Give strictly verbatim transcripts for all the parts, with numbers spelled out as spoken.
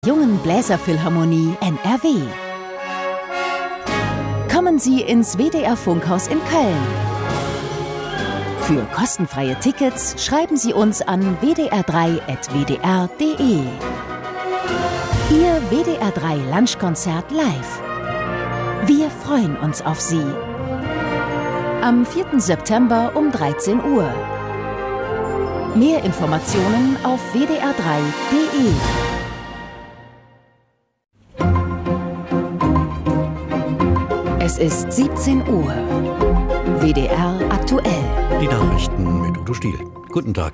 Jungen Bläserphilharmonie N R W. Kommen Sie ins W D R Funkhaus in Köln. Für kostenfreie Tickets schreiben Sie uns an w d r drei at w d r punkt d e. Ihr W D R drei Lunchkonzert live. Wir freuen uns auf Sie. Am vierten September um dreizehn Uhr. Mehr Informationen auf w d r drei punkt d e. Es ist siebzehn Uhr. W D R aktuell. Die Nachrichten mit Udo Stiel. Guten Tag.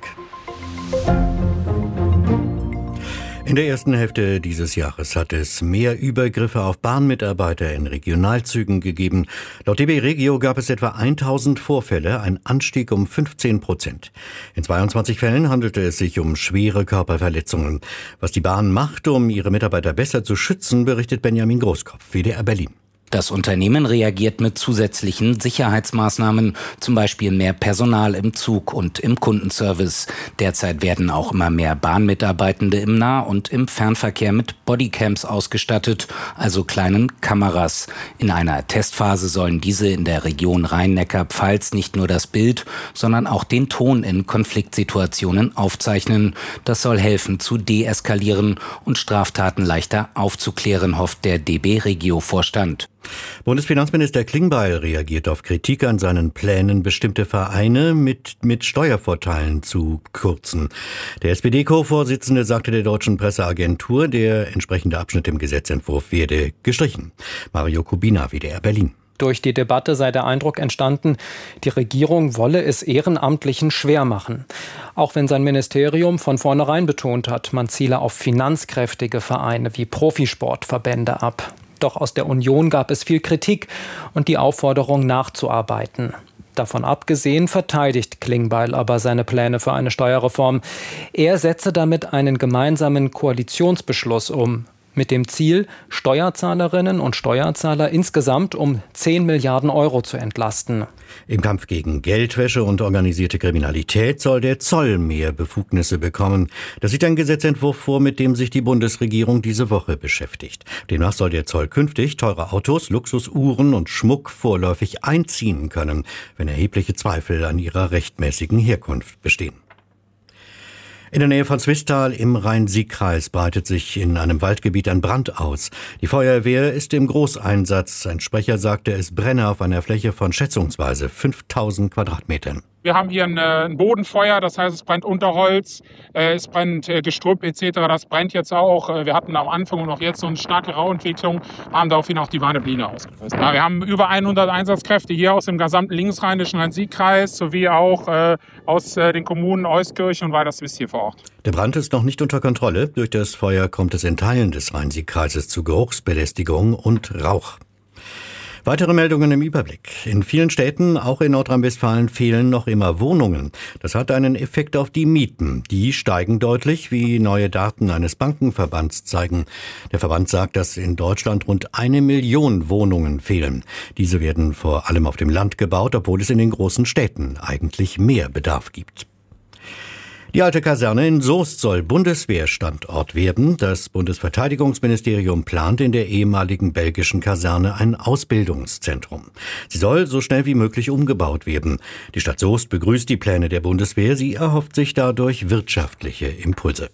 In der ersten Hälfte dieses Jahres hat es mehr Übergriffe auf Bahnmitarbeiter in Regionalzügen gegeben. Laut D B Regio gab es etwa tausend Vorfälle, ein Anstieg um fünfzehn Prozent. In zweiundzwanzig Fällen handelte es sich um schwere Körperverletzungen. Was die Bahn macht, um ihre Mitarbeiter besser zu schützen, berichtet Benjamin Großkopf, W D R Berlin. Das Unternehmen reagiert mit zusätzlichen Sicherheitsmaßnahmen, zum Beispiel mehr Personal im Zug und im Kundenservice. Derzeit werden auch immer mehr Bahnmitarbeitende im Nah- und im Fernverkehr mit Bodycams ausgestattet, also kleinen Kameras. In einer Testphase sollen diese in der Region Rhein-Neckar-Pfalz nicht nur das Bild, sondern auch den Ton in Konfliktsituationen aufzeichnen. Das soll helfen zu deeskalieren und Straftaten leichter aufzuklären, hofft der D B Regio-Vorstand. Bundesfinanzminister Klingbeil reagiert auf Kritik an seinen Plänen, bestimmte Vereine mit, mit Steuervorteilen zu kürzen. Der S P D-Co-Vorsitzende sagte der deutschen Presseagentur, der entsprechende Abschnitt im Gesetzentwurf werde gestrichen. Mario Kubina, W D R Berlin. Durch die Debatte sei der Eindruck entstanden, die Regierung wolle es Ehrenamtlichen schwer machen. Auch wenn sein Ministerium von vornherein betont hat, man ziele auf finanzkräftige Vereine wie Profisportverbände ab. Doch aus der Union gab es viel Kritik und die Aufforderung nachzuarbeiten. Davon abgesehen verteidigt Klingbeil aber seine Pläne für eine Steuerreform. Er setze damit einen gemeinsamen Koalitionsbeschluss um, mit dem Ziel, Steuerzahlerinnen und Steuerzahler insgesamt um zehn Milliarden Euro zu entlasten. Im Kampf gegen Geldwäsche und organisierte Kriminalität soll der Zoll mehr Befugnisse bekommen. Das sieht ein Gesetzentwurf vor, mit dem sich die Bundesregierung diese Woche beschäftigt. Demnach soll der Zoll künftig teure Autos, Luxusuhren und Schmuck vorläufig einziehen können, wenn erhebliche Zweifel an ihrer rechtmäßigen Herkunft bestehen. In der Nähe von Zwistal im Rhein-Sieg-Kreis breitet sich in einem Waldgebiet ein Brand aus. Die Feuerwehr ist im Großeinsatz. Ein Sprecher sagte, es brenne auf einer Fläche von schätzungsweise fünftausend Quadratmetern. Wir haben hier ein Bodenfeuer, das heißt, es brennt Unterholz, es brennt Gestrüpp et cetera. Das brennt jetzt auch. Wir hatten am Anfang und auch jetzt so eine starke Rauentwicklung, haben daraufhin auch die Warnebline ausgelöst. Ja, wir haben über hundert Einsatzkräfte hier aus dem gesamten linksrheinischen Rhein-Sieg-Kreis sowie auch äh, aus äh, den Kommunen Euskirchen und Weilerswist hier vor Ort. Der Brand ist noch nicht unter Kontrolle. Durch das Feuer kommt es in Teilen des Rhein-Sieg-Kreises zu Geruchsbelästigung und Rauch. Weitere Meldungen im Überblick. In vielen Städten, auch in Nordrhein-Westfalen, fehlen noch immer Wohnungen. Das hat einen Effekt auf die Mieten. Die steigen deutlich, wie neue Daten eines Bankenverbands zeigen. Der Verband sagt, dass in Deutschland rund eine Million Wohnungen fehlen. Diese werden vor allem auf dem Land gebaut, obwohl es in den großen Städten eigentlich mehr Bedarf gibt. Die alte Kaserne in Soest soll Bundeswehrstandort werden. Das Bundesverteidigungsministerium plant in der ehemaligen belgischen Kaserne ein Ausbildungszentrum. Sie soll so schnell wie möglich umgebaut werden. Die Stadt Soest begrüßt die Pläne der Bundeswehr. Sie erhofft sich dadurch wirtschaftliche Impulse.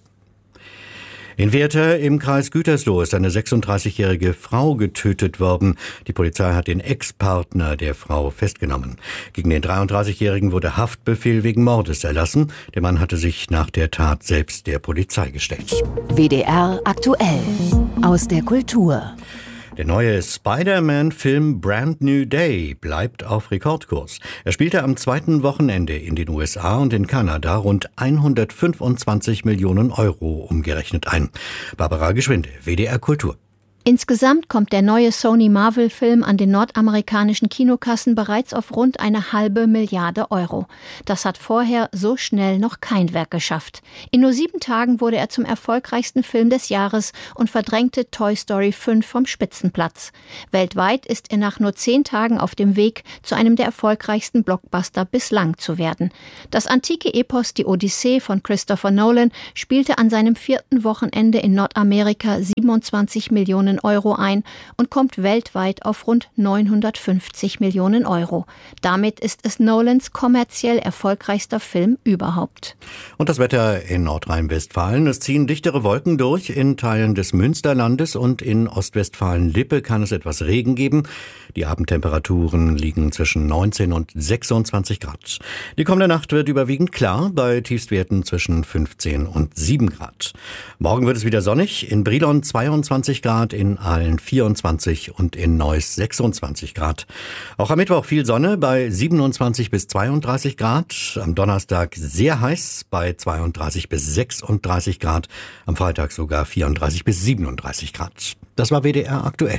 In Werther im Kreis Gütersloh ist eine sechsunddreißigjährige Frau getötet worden. Die Polizei hat den Ex-Partner der Frau festgenommen. Gegen den dreiunddreißigjährigen wurde Haftbefehl wegen Mordes erlassen. Der Mann hatte sich nach der Tat selbst der Polizei gestellt. W D R aktuell aus der Kultur. Der neue Spider-Man-Film Brand New Day bleibt auf Rekordkurs. Er spielte am zweiten Wochenende in den U S A und in Kanada rund hundertfünfundzwanzig Millionen Euro umgerechnet ein. Barbara Geschwinde, W D R Kultur. Insgesamt kommt der neue Sony-Marvel-Film an den nordamerikanischen Kinokassen bereits auf rund eine halbe Milliarde Euro. Das hat vorher so schnell noch kein Werk geschafft. In nur sieben Tagen wurde er zum erfolgreichsten Film des Jahres und verdrängte Toy Story fünf vom Spitzenplatz. Weltweit ist er nach nur zehn Tagen auf dem Weg, zu einem der erfolgreichsten Blockbuster bislang zu werden. Das antike Epos Die Odyssee von Christopher Nolan spielte an seinem vierten Wochenende in Nordamerika siebenundzwanzig Millionen Euro ein und kommt weltweit auf rund neunhundertfünfzig Millionen Euro. Damit ist es Nolans kommerziell erfolgreichster Film überhaupt. Und das Wetter in Nordrhein-Westfalen. Es ziehen dichtere Wolken durch. In Teilen des Münsterlandes und in Ostwestfalen-Lippe kann es etwas Regen geben. Die Abendtemperaturen liegen zwischen neunzehn und sechsundzwanzig Grad. Die kommende Nacht wird überwiegend klar, bei Tiefstwerten zwischen fünfzehn und sieben Grad. Morgen wird es wieder sonnig. In Brilon zweiundzwanzig Grad, in Aalen vierundzwanzig und in Neuss sechsundzwanzig Grad. Auch am Mittwoch viel Sonne bei siebenundzwanzig bis zweiunddreißig Grad. Am Donnerstag sehr heiß bei zweiunddreißig bis sechsunddreißig Grad. Am Freitag sogar vierunddreißig bis siebenunddreißig Grad. Das war W D R aktuell.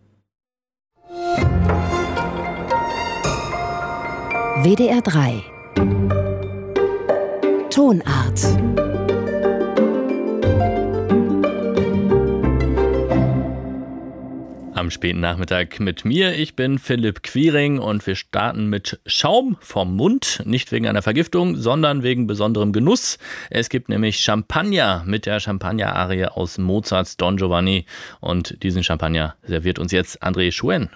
W D R drei Tonart. Am späten Nachmittag mit mir. Ich bin Philipp Quiring und wir starten mit Schaum vom Mund. Nicht wegen einer Vergiftung, sondern wegen besonderem Genuss. Es gibt nämlich Champagner mit der Champagner-Arie aus Mozarts Don Giovanni. Und diesen Champagner serviert uns jetzt André Schoen.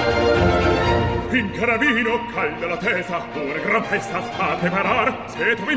In caravino calda la tesa, una gran festa sta a preparar, se